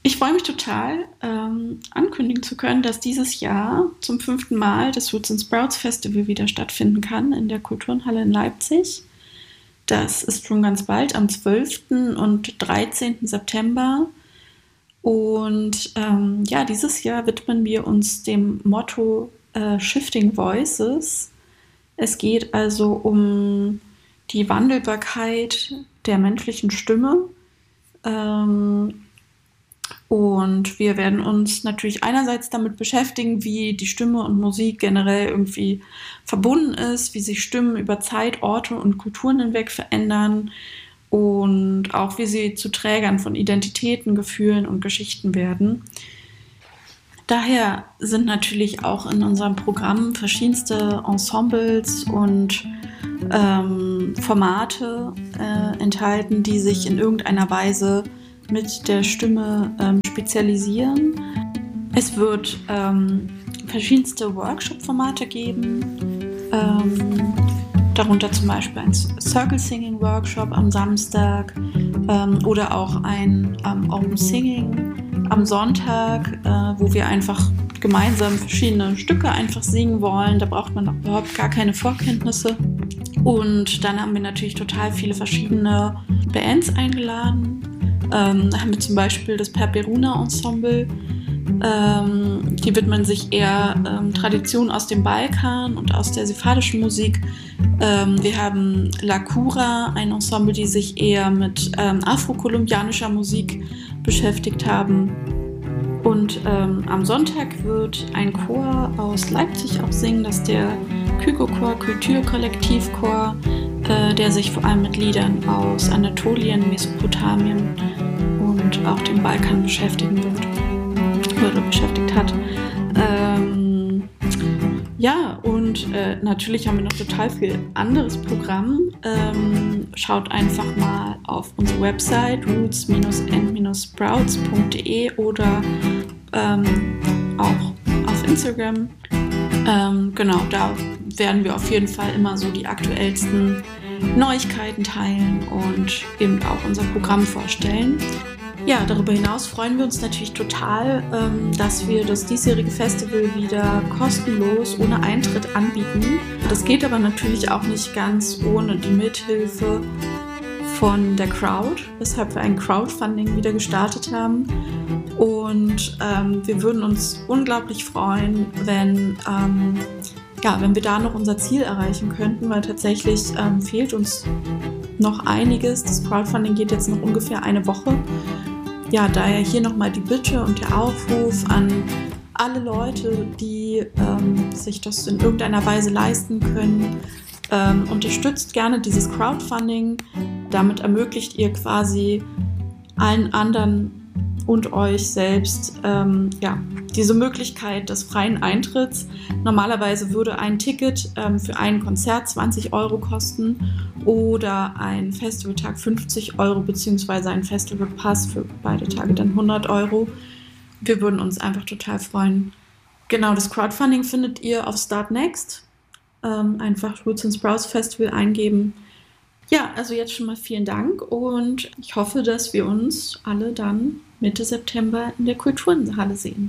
Ich freue mich total, ankündigen zu können, dass dieses Jahr zum 5. Mal das Roots and Sprouts Festival wieder stattfinden kann in der Kulturnhalle in Leipzig. Das ist schon ganz bald, am 12. und 13. September. Und dieses Jahr widmen wir uns dem Motto Shifting Voices. Es geht also um die Wandelbarkeit der menschlichen Stimme. Und wir werden uns natürlich einerseits damit beschäftigen, wie die Stimme und Musik generell irgendwie verbunden ist, wie sich Stimmen über Zeit, Orte und Kulturen hinweg verändern und auch wie sie zu Trägern von Identitäten, Gefühlen und Geschichten werden. Daher sind natürlich auch in unserem Programm verschiedenste Ensembles und Formate enthalten, die sich in irgendeiner Weise mit der Stimme spezialisieren. Es wird verschiedenste Workshop-Formate geben, darunter zum Beispiel ein Circle Singing Workshop am Samstag oder auch ein Open Singing am Sonntag, wo wir einfach gemeinsam verschiedene Stücke einfach singen wollen. Da braucht man überhaupt gar keine Vorkenntnisse. Und dann haben wir natürlich total viele verschiedene Bands eingeladen. Da haben wir zum Beispiel das Perperuna Ensemble. Die widmen sich eher Traditionen aus dem Balkan und aus der sephardischen Musik. Wir haben La Cura, ein Ensemble, die sich eher mit afrokolumbianischer Musik beschäftigt haben. Und am Sonntag wird ein Chor aus Leipzig auch singen, das ist der Kygo-Chor, Kulturkollektivchor, der sich vor allem mit Liedern aus Anatolien, Mesopotamien und auch dem Balkan beschäftigen wird oder beschäftigt hat. Natürlich haben wir noch total viel anderes Programm. Schaut einfach mal auf unsere Website roots-and-sprouts.de oder auch auf Instagram. Da werden wir auf jeden Fall immer so die aktuellsten Neuigkeiten teilen und eben auch unser Programm vorstellen. Ja, darüber hinaus freuen wir uns natürlich total, dass wir das diesjährige Festival wieder kostenlos, ohne Eintritt anbieten. Das geht aber natürlich auch nicht ganz ohne die Mithilfe von der Crowd, weshalb wir ein Crowdfunding wieder gestartet haben. Und wir würden uns unglaublich freuen, wenn wir da noch unser Ziel erreichen könnten, weil tatsächlich fehlt uns noch einiges. Das Crowdfunding geht jetzt noch ungefähr eine Woche. Ja, daher hier nochmal die Bitte und der Aufruf an alle Leute, die sich das in irgendeiner Weise leisten können. Unterstützt gerne dieses Crowdfunding. Damit ermöglicht ihr quasi allen anderen und euch selbst diese Möglichkeit des freien Eintritts. Normalerweise würde ein Ticket für ein Konzert 20 € kosten oder ein Festivaltag 50 € beziehungsweise ein Festivalpass für beide Tage dann 100 €. Wir würden uns einfach total freuen. Genau, das Crowdfunding findet ihr auf Start Next. Einfach Roots and Sprouts Festival eingeben. Ja, also jetzt schon mal vielen Dank und ich hoffe, dass wir uns alle dann Mitte September in der Kulturnhalle sehen.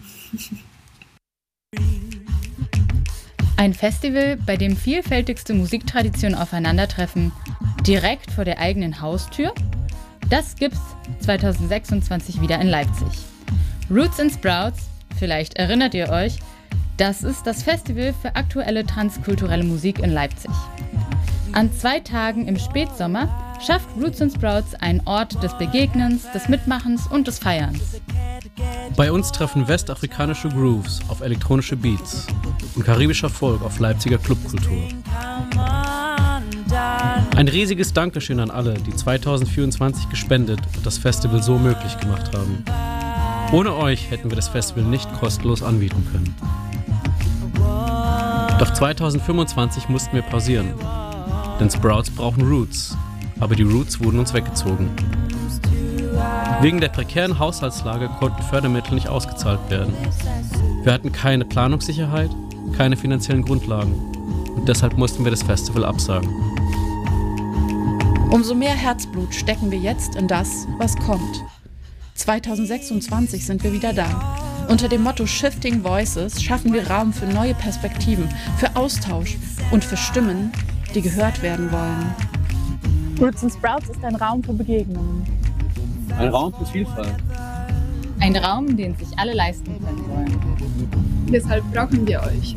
Ein Festival, bei dem vielfältigste Musiktraditionen aufeinandertreffen, direkt vor der eigenen Haustür? Das gibt's 2026 wieder in Leipzig. Roots and Sprouts, vielleicht erinnert ihr euch, das ist das Festival für aktuelle transkulturelle Musik in Leipzig. An 2 Tagen im Spätsommer schafft Roots and Sprouts einen Ort des Begegnens, des Mitmachens und des Feierns. Bei uns treffen westafrikanische Grooves auf elektronische Beats und karibischer Folk auf Leipziger Clubkultur. Ein riesiges Dankeschön an alle, die 2024 gespendet und das Festival so möglich gemacht haben. Ohne euch hätten wir das Festival nicht kostenlos anbieten können. Doch 2025 mussten wir pausieren, denn Sprouts brauchen Roots, aber die Roots wurden uns weggezogen. Wegen der prekären Haushaltslage konnten Fördermittel nicht ausgezahlt werden. Wir hatten keine Planungssicherheit, keine finanziellen Grundlagen und deshalb mussten wir das Festival absagen. Umso mehr Herzblut stecken wir jetzt in das, was kommt. 2026 sind wir wieder da. Unter dem Motto Shifting Voices schaffen wir Raum für neue Perspektiven, für Austausch und für Stimmen, die gehört werden wollen. Roots and Sprouts ist ein Raum für Begegnungen. Ein Raum für Vielfalt. Ein Raum, den sich alle leisten können wollen. Deshalb brauchen wir euch.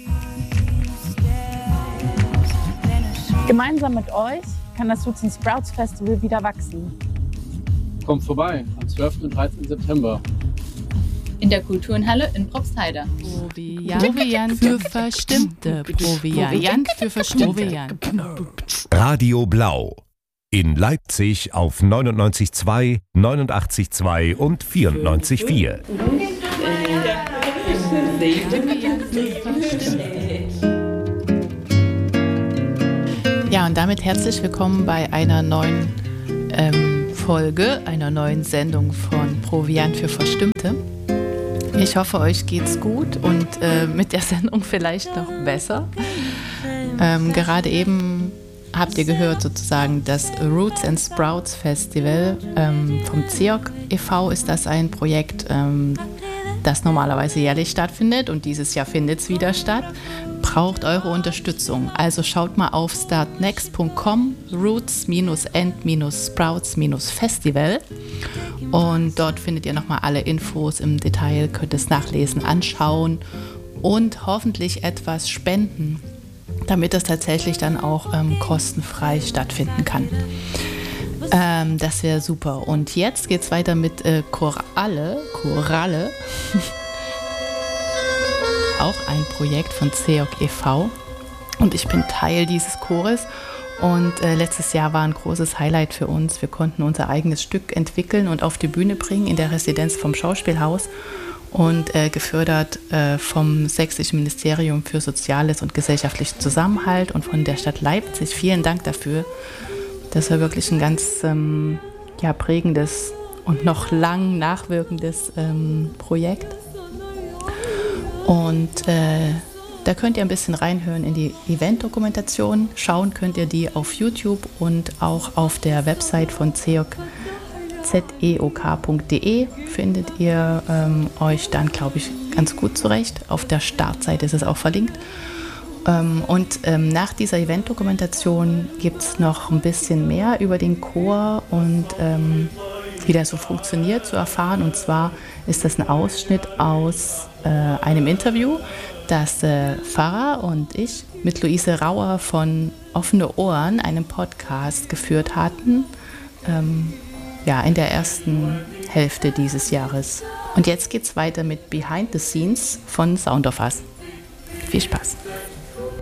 Gemeinsam mit euch kann das Roots and Sprouts Festival wieder wachsen. Kommt vorbei am 12. und 13. September. In der Kulturenhalle in Probstheide. Proviant für Verstimmte. Proviant für Verstimmte. Radio Blau. In Leipzig auf 99,2, 89,2 und 94,4. Ja, und damit herzlich willkommen bei einer neuen Folge, einer neuen Sendung von Proviant für Verstimmte. Ich hoffe, euch geht's gut und mit der Sendung vielleicht noch besser. Gerade eben habt ihr gehört sozusagen das Roots and Sprouts Festival vom CEOC e.V. ist das ein Projekt, das normalerweise jährlich stattfindet und dieses Jahr findet es wieder statt. Braucht eure Unterstützung. Also schaut mal auf startnext.com, roots-and-sprouts-festival und dort findet ihr nochmal alle Infos im Detail, könnt es nachlesen, anschauen und hoffentlich etwas spenden, damit es tatsächlich dann auch kostenfrei stattfinden kann. Das wäre super. Und jetzt geht es weiter mit Koralle. Auch ein Projekt von CEOC e.V. Und ich bin Teil dieses Chores. Und letztes Jahr war ein großes Highlight für uns. Wir konnten unser eigenes Stück entwickeln und auf die Bühne bringen in der Residenz vom Schauspielhaus. Und gefördert vom Sächsischen Ministerium für Soziales und gesellschaftlichen Zusammenhalt und von der Stadt Leipzig. Vielen Dank dafür. Das war wirklich ein ganz prägendes und noch lang nachwirkendes Projekt. Und da könnt ihr ein bisschen reinhören in die Event-Dokumentation. Schauen könnt ihr die auf YouTube und auch auf der Website von CEOC, zeok.de findet ihr euch dann, glaube ich, ganz gut zurecht. Auf der Startseite ist es auch verlinkt. Und nach dieser Event-Dokumentation gibt es noch ein bisschen mehr über den Chor und wie das so funktioniert zu erfahren. Und zwar ist das ein Ausschnitt aus einem Interview, das Pfarrer und ich mit Luise Rauer von Offene Ohren, einem Podcast, geführt hatten. In der ersten Hälfte dieses Jahres. Und jetzt geht's weiter mit Behind the Scenes von Sound of Us. Viel Spaß.